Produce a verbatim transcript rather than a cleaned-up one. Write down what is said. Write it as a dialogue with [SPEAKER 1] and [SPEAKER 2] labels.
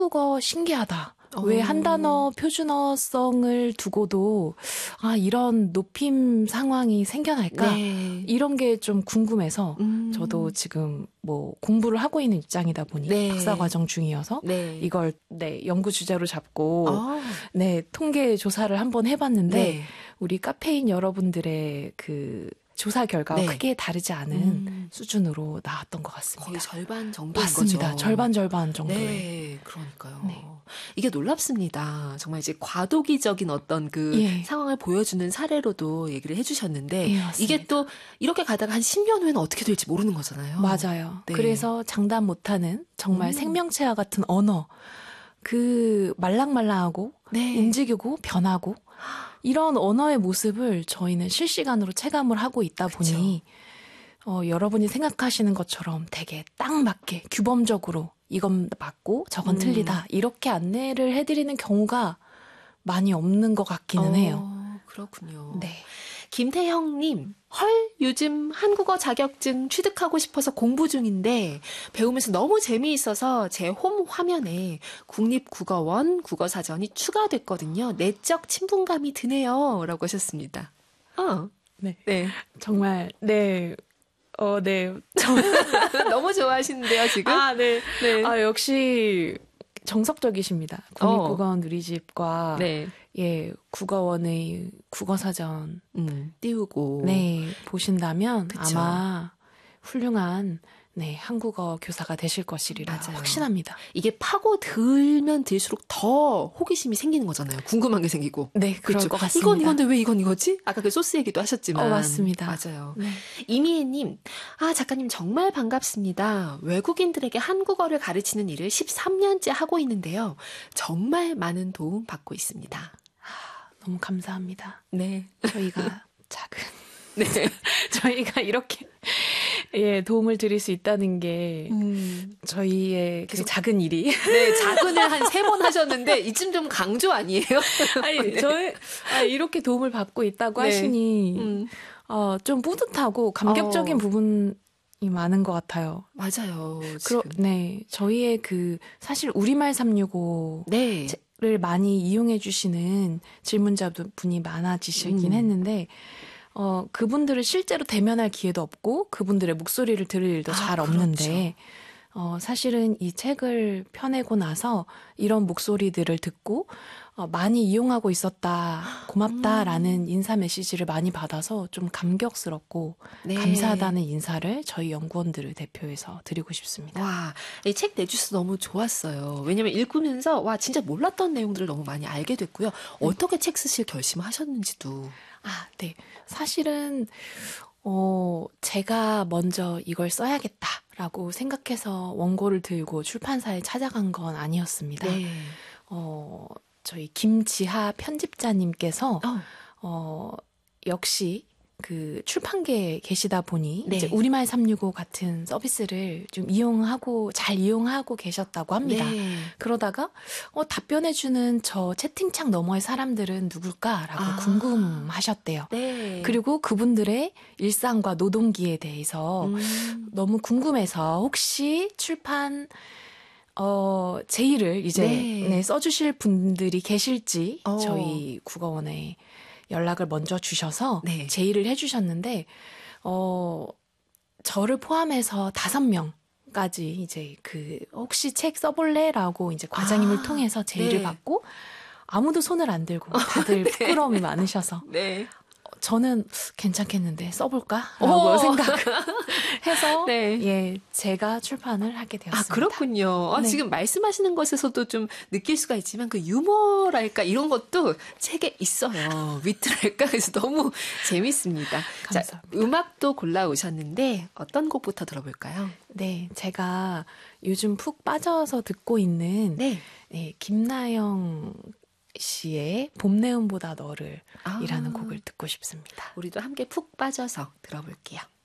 [SPEAKER 1] 한국어 신기하다. 왜 한 단어 표준어성을 두고도 아 이런 높임 상황이 생겨날까?
[SPEAKER 2] 네.
[SPEAKER 1] 이런 게 좀 궁금해서
[SPEAKER 2] 음.
[SPEAKER 1] 저도 지금 뭐 공부를 하고 있는 입장이다 보니
[SPEAKER 2] 네.
[SPEAKER 1] 박사과정 중이어서
[SPEAKER 2] 네.
[SPEAKER 1] 이걸 네 연구 주제로 잡고
[SPEAKER 2] 아.
[SPEAKER 1] 네 통계 조사를 한번 해봤는데
[SPEAKER 2] 네.
[SPEAKER 1] 우리 카페인 여러분들의 그 조사 결과와
[SPEAKER 2] 네.
[SPEAKER 1] 크게 다르지 않은
[SPEAKER 2] 음.
[SPEAKER 1] 수준으로 나왔던 것 같습니다.
[SPEAKER 2] 거의 절반 정도인
[SPEAKER 1] 맞습니다.
[SPEAKER 2] 거죠.
[SPEAKER 1] 절반 절반 정도의.
[SPEAKER 2] 네, 그러니까요.
[SPEAKER 1] 네.
[SPEAKER 2] 이게 놀랍습니다. 정말 이제 과도기적인 어떤 그
[SPEAKER 1] 예.
[SPEAKER 2] 상황을 보여주는 사례로도 얘기를 해주셨는데
[SPEAKER 1] 예, 맞습니다.
[SPEAKER 2] 이게 또 이렇게 가다가 한 십 년 후에는 어떻게 될지 모르는 거잖아요.
[SPEAKER 1] 맞아요.
[SPEAKER 2] 네.
[SPEAKER 1] 그래서 장담 못하는 정말
[SPEAKER 2] 음.
[SPEAKER 1] 생명체와 같은 언어, 그 말랑말랑하고
[SPEAKER 2] 네.
[SPEAKER 1] 움직이고 변하고 이런 언어의 모습을 저희는 실시간으로 체감을 하고 있다 보니 어, 여러분이 생각하시는 것처럼 되게 딱 맞게 규범적으로 이건 맞고 저건
[SPEAKER 2] 음.
[SPEAKER 1] 틀리다 이렇게 안내를 해드리는 경우가 많이 없는 것 같기는
[SPEAKER 2] 어,
[SPEAKER 1] 해요.
[SPEAKER 2] 그렇군요.
[SPEAKER 1] 네.
[SPEAKER 2] 김태형님, 헐, 요즘 한국어 자격증 취득하고 싶어서 공부 중인데 배우면서 너무 재미있어서 제 홈 화면에 국립국어원 국어사전이 추가됐거든요. 내적 친분감이 드네요. 라고 하셨습니다. 어,
[SPEAKER 1] 네.
[SPEAKER 2] 네.
[SPEAKER 1] 정말, 네. 어, 네.
[SPEAKER 2] 너무 좋아하시는데요, 지금?
[SPEAKER 1] 아, 네.
[SPEAKER 2] 네.
[SPEAKER 1] 아, 역시 정석적이시입니다. 국립국어원 누리집과
[SPEAKER 2] 네.
[SPEAKER 1] 예, 국어원의 국어사전
[SPEAKER 2] 음, 띄우고.
[SPEAKER 1] 네, 보신다면
[SPEAKER 2] 그쵸.
[SPEAKER 1] 아마 훌륭한 네, 한국어 교사가 되실 것이리라
[SPEAKER 2] 맞아요.
[SPEAKER 1] 확신합니다.
[SPEAKER 2] 이게 파고 들면 들수록 더 호기심이 생기는 거잖아요. 궁금한 게 생기고.
[SPEAKER 1] 네, 그럴
[SPEAKER 2] 그렇죠?
[SPEAKER 1] 것 같습니다.
[SPEAKER 2] 이건 이건데 왜 이건 이거지? 아까 그 소스 얘기도 하셨지만.
[SPEAKER 1] 어, 맞습니다.
[SPEAKER 2] 맞아요.
[SPEAKER 1] 네.
[SPEAKER 2] 이미애님, 아, 작가님 정말 반갑습니다. 외국인들에게 한국어를 가르치는 일을 십삼 년째 하고 있는데요. 정말 많은 도움 받고 있습니다.
[SPEAKER 1] 아, 너무 감사합니다.
[SPEAKER 2] 네.
[SPEAKER 1] 저희가 작은
[SPEAKER 2] 네.
[SPEAKER 1] 저희가 이렇게 예, 도움을 드릴 수 있다는 게
[SPEAKER 2] 음.
[SPEAKER 1] 저희의 그
[SPEAKER 2] 계속-
[SPEAKER 1] 작은 일이
[SPEAKER 2] 네, 작은을 한 세 번 하셨는데 이쯤 좀 강조 아니에요?
[SPEAKER 1] 아니
[SPEAKER 2] 네.
[SPEAKER 1] 저희 아, 이렇게 도움을 받고 있다고
[SPEAKER 2] 네.
[SPEAKER 1] 하시니
[SPEAKER 2] 음.
[SPEAKER 1] 어, 좀 뿌듯하고 감격적인
[SPEAKER 2] 어.
[SPEAKER 1] 부분이 많은 것 같아요.
[SPEAKER 2] 맞아요.
[SPEAKER 1] 그러,
[SPEAKER 2] 지금.
[SPEAKER 1] 네, 저희의 그 사실 우리말 삼육오를
[SPEAKER 2] 네.
[SPEAKER 1] 많이 이용해 주시는 질문자분이 많아지시긴
[SPEAKER 2] 음.
[SPEAKER 1] 했는데 어, 그분들을 실제로 대면할 기회도 없고 그분들의 목소리를 들을 일도
[SPEAKER 2] 아,
[SPEAKER 1] 잘 없는데 어, 사실은 이 책을 펴내고 나서 이런 목소리들을 듣고 어, 많이 이용하고 있었다, 고맙다라는
[SPEAKER 2] 음.
[SPEAKER 1] 인사 메시지를 많이 받아서 좀 감격스럽고
[SPEAKER 2] 네.
[SPEAKER 1] 감사하다는 인사를 저희 연구원들을 대표해서 드리고 싶습니다.
[SPEAKER 2] 와, 이 책 내주셔서 너무 좋았어요. 왜냐면 읽으면서 와 진짜 몰랐던 내용들을 너무 많이 알게 됐고요. 어떻게 책 쓰실 결심을 하셨는지도.
[SPEAKER 1] 아, 네. 사실은 어, 제가 먼저 이걸 써야겠다라고 생각해서 원고를 들고 출판사에 찾아간 건 아니었습니다.
[SPEAKER 2] 네.
[SPEAKER 1] 어, 저희 김지하 편집자님께서
[SPEAKER 2] 어.
[SPEAKER 1] 어, 역시 그 출판계에 계시다 보니
[SPEAKER 2] 네.
[SPEAKER 1] 이제 우리말 삼육오 같은 서비스를 좀 이용하고 잘 이용하고 계셨다고 합니다.
[SPEAKER 2] 네.
[SPEAKER 1] 그러다가 어, 답변해주는 저 채팅창 너머의 사람들은 누굴까라고
[SPEAKER 2] 아.
[SPEAKER 1] 궁금하셨대요.
[SPEAKER 2] 네.
[SPEAKER 1] 그리고 그분들의 일상과 노동기에 대해서
[SPEAKER 2] 음.
[SPEAKER 1] 너무 궁금해서 혹시 출판 어, 제의를 이제
[SPEAKER 2] 네.
[SPEAKER 1] 네, 써주실 분들이 계실지
[SPEAKER 2] 어.
[SPEAKER 1] 저희 국어원에 연락을 먼저 주셔서
[SPEAKER 2] 네.
[SPEAKER 1] 제의를 해주셨는데 어, 저를 포함해서 다섯 명까지 이제 그 혹시 책 써볼래라고 이제 과장님을
[SPEAKER 2] 아,
[SPEAKER 1] 통해서 제의를
[SPEAKER 2] 네.
[SPEAKER 1] 받고 아무도 손을 안 들고 다들 부끄러움이 많으셔서
[SPEAKER 2] 네.
[SPEAKER 1] 저는 괜찮겠는데 써볼까라고
[SPEAKER 2] 오!
[SPEAKER 1] 생각해서
[SPEAKER 2] 네.
[SPEAKER 1] 예 제가 출판을 하게 되었습니다.
[SPEAKER 2] 아, 그렇군요. 아,
[SPEAKER 1] 네.
[SPEAKER 2] 지금 말씀하시는 것에서도 좀 느낄 수가 있지만 그 유머랄까 이런 것도 책에 있어요. 위트랄까 그래서 너무 재밌습니다.
[SPEAKER 1] 감사합니다.
[SPEAKER 2] 자, 음악도 골라오셨는데 어떤 곡부터 들어볼까요?
[SPEAKER 1] 네, 제가 요즘 푹 빠져서 듣고 있는
[SPEAKER 2] 네.
[SPEAKER 1] 네, 김나영 씨의 봄내음보다 너를
[SPEAKER 2] 아.
[SPEAKER 1] 이라는 곡을 듣고 싶습니다.
[SPEAKER 2] 우리도 함께 푹 빠져서 들어볼게요.